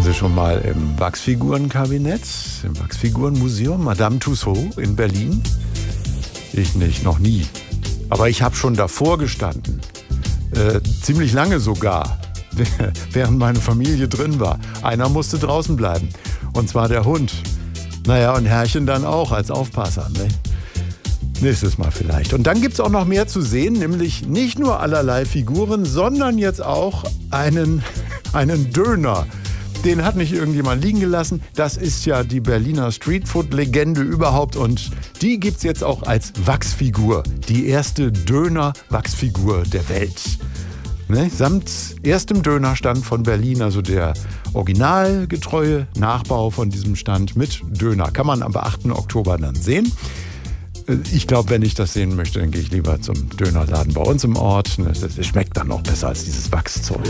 Waren Sie schon mal im Wachsfigurenkabinett, im Wachsfigurenmuseum Madame Tussauds in Berlin? Ich nicht, noch nie. Aber ich habe schon davor gestanden. Ziemlich lange sogar, während meine Familie drin war. Einer musste draußen bleiben. Und zwar der Hund. Naja, und Herrchen dann auch als Aufpasser. Ne? Nächstes Mal vielleicht. Und dann gibt es auch noch mehr zu sehen, nämlich nicht nur allerlei Figuren, sondern jetzt auch einen Döner. Den hat nicht irgendjemand liegen gelassen. Das ist ja die Berliner Streetfood-Legende überhaupt. Und die gibt es jetzt auch als Wachsfigur. Die erste Döner-Wachsfigur der Welt. Ne? Samt erstem Dönerstand von Berlin, also der originalgetreue Nachbau von diesem Stand mit Döner. Kann man am 8. Oktober dann sehen. Ich glaube, wenn ich das sehen möchte, dann gehe ich lieber zum Dönerladen bei uns im Ort. Das schmeckt dann noch besser als dieses Wachszeug.